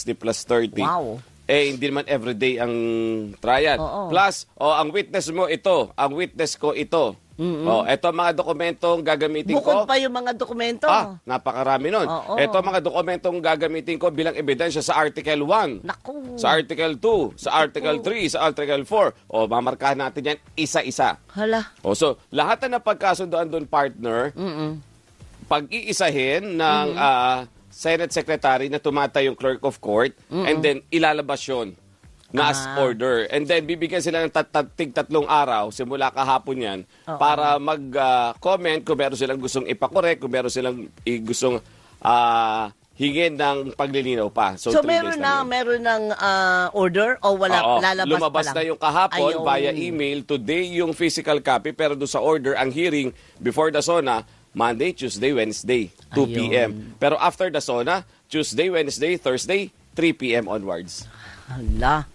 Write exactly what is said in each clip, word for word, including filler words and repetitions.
sixty plus thirty. Wow. Eh, hindi naman everyday ang trial. Oo. Plus, oh, ang witness mo ito, ang witness ko ito. Mm-hmm. Oh, ito mga dokumentong gagamitin Bukod ko. pa yung mga dokumento. Ah, napakarami nun. Oo. Ito mga dokumentong gagamitin ko bilang ebidensya sa Article one. Naku. Sa Article two, sa Article three, sa Article four. O, mamarkahan natin yan isa-isa. Hala. O, so, lahat na napagkasundoan doon, partner, Mm-mm. pag-iisahin ng Mm-hmm. ah, Senate Secretary na tumatay yung Clerk of Court, Mm-mm. and then ilalabas yun na as Ah. order. And then bibigyan sila ng tat- tat- tig tatlong araw, simula kahapon yan, Oo. para mag-comment kung meron silang gustong ipakorek, kung meron silang i- gustong ah, hingin ng paglilinaw pa. So, three meron days na, yun. meron ng ah, order o wala, Oo, lalabas lumabas pa lang? na yung kahapon Ayun. via email. Today yung physical copy, pero doon sa order, ang hearing before the SONA, Monday, Tuesday, Wednesday, two p.m. Pero after the SONA, Tuesday, Wednesday, Thursday, three p.m. onwards. Hala.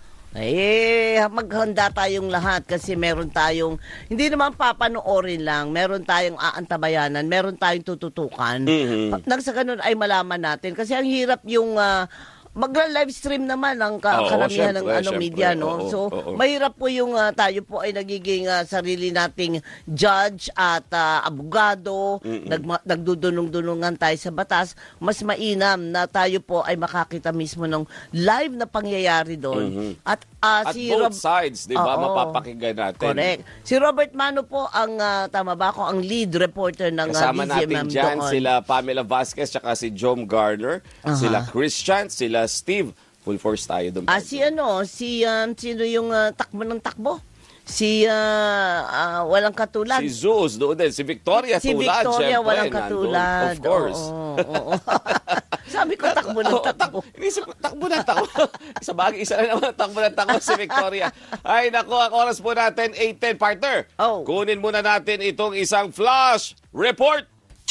Eh, maghanda tayong lahat kasi meron tayong, hindi naman papanoorin lang, meron tayong aantabayanan, meron tayong tututukan. Mhm. Nang sa ganun ay malaman natin. Kasi ang hirap yung ah, magla-live stream naman ang ka- Oo, karamihan ng syempre, ano syempre. media, no? Oo, So, oo. mahirap po yung ah, tayo po ay nagiging ah, sarili nating judge at ah, abogado, nagma- nagdudunong-dunungan tayo sa batas. Mas mainam na tayo po ay makakita mismo ng live na pangyayari doon. At ah, At si both Rob- sides, di ba, Oo. mapapakinggan natin. Correct. Si Robert Mano po ang, ah, tama ba ako, ang lead reporter ng ah, Kasama D Z M M natin dyan doon. sila Pamela Vasquez tsaka si Jom Garner, Aha. sila Christian, sila Steve. Full force tayo doon. Ah, si ano, si, um, sino yung ah, takbo ng takbo? Si, ah, ah, walang katulad. Si Zeus doon din. Si Victoria Si Tulad, Victoria, syempre, walang nandun. katulad. Of course. Oo, oo. Sabi ko, takbo ng Oo, takbo. tak- inisip ko, takbo na takbo. Sa bagay, isa na naman takbo na takbo si Victoria. Ay, naku, ang oras po natin, eight ten, partner. Oh. Kunin muna natin itong isang flash report.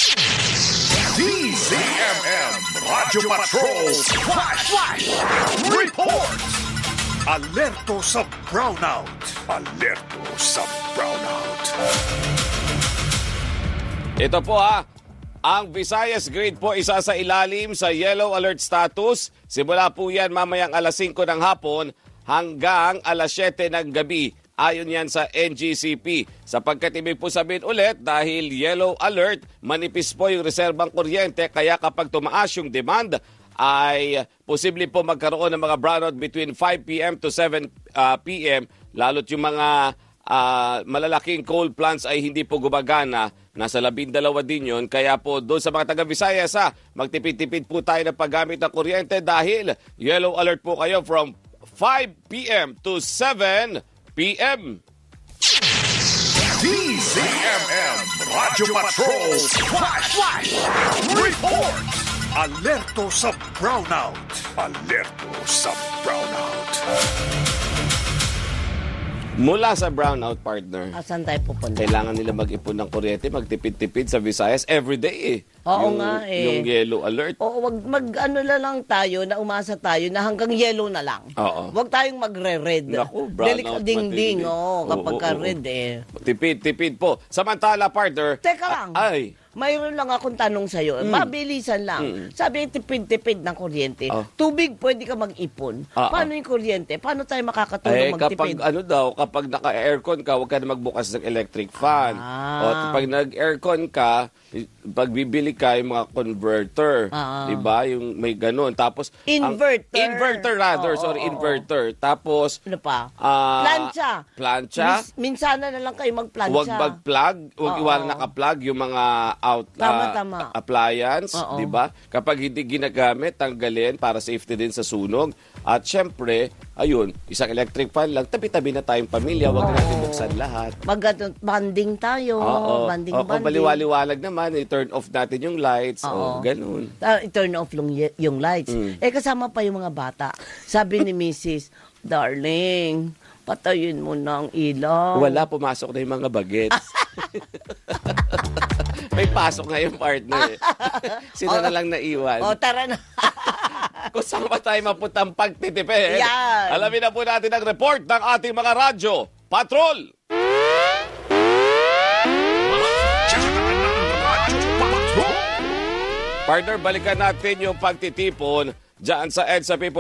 D Z M M Radyo Patrol Flash Flash Report. Alerto sa brownout. Alerto sa brownout. Ito po ha, ang Visayas Grade po isa sa ilalim sa yellow alert status. Simula po yan mamayang alas singko ng hapon hanggang alas siyete ng gabi. Ayon yan sa N G C P. Sapagkat ibig po sabihin ulit, dahil yellow alert, manipis po yung reserbang kuryente, kaya kapag tumaas yung demand, ay posible po magkaroon ng mga brownout between five p.m. to seven p.m. Lalo't yung mga uh, malalaking coal plants ay hindi po gumagana. Nasa labindalawa din yun. Kaya po doon sa mga taga-Visayas, ha, magtipid-tipid po tayo ng paggamit ng kuryente dahil yellow alert po kayo from five p.m. to seven p.m. D Z M M Radyo Patrol Flash Flash Report. Alerto sa brownout. Alerto sa brownout. Mula sa brownout, partner, Asan tayo pupunta? kailangan nila mag-ipon ng kuryente, magtipid-tipid sa Visayas everyday eh. Oo yung, nga eh. Yung yellow alert. Oo, wag mag-ano na lang tayo, na umasa tayo na hanggang yellow na lang. Oo. Wag tayong magre-red. Naku, brownout ding-ding, matindi. oh, kapag Oo, ka oo, red oo. eh. Tipid-tipid po. Samantala, partner. Teka lang. a- Ay. Mayroon lang akong tanong sa'yo. Mm. Mabilisan lang. Sabi, tipid-tipid ng kuryente. Oh. Tubig, pwede ka mag-ipon. Ah, Paano yung kuryente? Paano tayo makakatulong Eh, magtipid? kapag ano daw, kapag naka-aircon ka, huwag ka na magbukas ng electric fan. Ah. O kapag nag-aircon ka, pag bibili ka yung mga converter, Ah. 'di ba? Yung may ganun. Tapos ang- Inverter. inverter rather, Oo, sorry, oo, inverter. Tapos Ano pa? ah, Plancha. Plancha. Mis- minsana na lang kayo magplancha. Huwag mag-plug, huwag Oo. iwanan naka-plug yung mga out Tama, ah, tama. appliance, Oo. 'di ba? Kapag hindi ginagamit, tanggalin para safety din sa sunog. At syempre, ayun, isang electric fan lang, tabi-tabi na tayong pamilya, huwag na natin buksan lahat. Mag-banding tayo. Oo. Banding, O, kung banding. baliwaliwalag naman, i-turn off natin yung lights. Oo. O, ganun. Ah, i-turn off yung, yung lights. Mm. Eh, kasama pa yung mga bata. Sabi ni Missus, Darling, patayin mo na ang ilaw. Wala, pumasok na yung mga bagets. May pasok nga yung partner. Sino na lang naiwan. O, tara na. Kung saan ba tayo mapuntang pagtitipid, Yan. alamin na po natin ang report ng ating mga radyo. Patrol! Partner, balikan natin yung pagtitipon dyan sa EDSA People